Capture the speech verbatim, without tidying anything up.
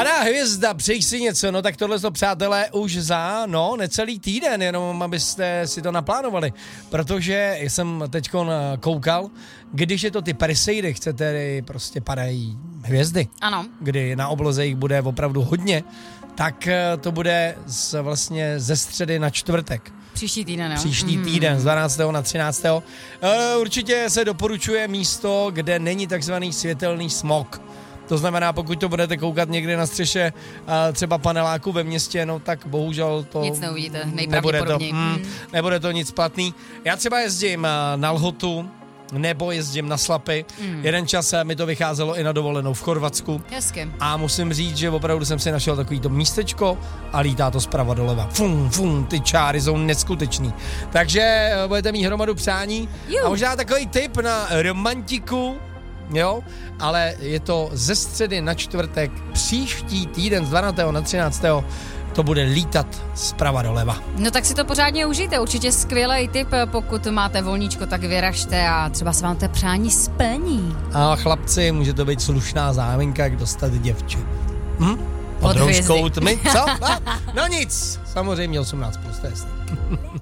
Mladá hvězda, přeji si něco, no tak tohle to, přátelé, už za, no, necelý týden, jenom abyste si to naplánovali, protože jsem teďkon koukal, když je to ty Perseidy, chcete, prostě padají hvězdy. Ano. Kdy na obloze jich bude opravdu hodně, tak to bude z, vlastně ze středy na čtvrtek. Příští týden, jo? Příští mm. týden, z dvanáctého na třináctého E, určitě se doporučuje místo, kde není takzvaný světelný smog. To znamená, pokud to budete koukat někde na střeše a třeba paneláku ve městě, no tak bohužel to... Nic neuvidíte, nebude to, nejpravděpodobněji. mm, nebude to nic platný. Já třeba jezdím na Lhotu, nebo jezdím na Slapy. Mm. Jeden čas mi to vycházelo i na dovolenou v Chorvatsku. Hezky. A musím říct, že opravdu jsem si našel takovýto místečko a lítá to zprava doleva. Fum, fum, ty čáry jsou neskutečný. Takže budete mít hromadu přání. Juh. A možná takový tip na romantiku, jo, ale je to ze středy na čtvrtek, příští týden z dvanáctého na třináctého to bude lítat zprava doleva. No tak si to pořádně užijte, určitě skvělý tip, pokud máte volníčko, tak vyražte a třeba se vám to přání splní. A chlapci, může to být slušná záminka, jak dostat děvče. Hm? Pod Od rouškou tmy, co? A? No nic, samozřejmě osmnáct plus, to je jasný.